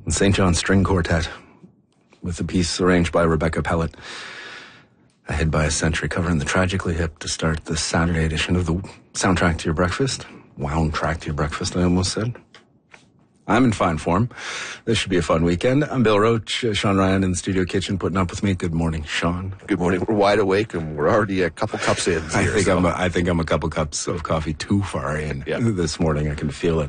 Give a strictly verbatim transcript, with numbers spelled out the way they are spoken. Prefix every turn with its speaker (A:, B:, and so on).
A: Saint John String Quartet, with a piece arranged by Rebecca Pellet. Ahead by a century, covering the Tragically Hip to start the Saturday edition of the Soundtrack to Your Breakfast. Wound track to your breakfast, I almost said. I'm in fine form. This should be a fun weekend. I'm Bill Roach, uh, Sean Ryan in the studio kitchen putting up with me. Good morning, Sean.
B: Good morning. We're wide awake and we're already a couple cups in.
A: I
B: here,
A: think
B: so.
A: I'm a, I think I'm a couple cups of coffee too far in
B: yeah.
A: this morning. I can feel it.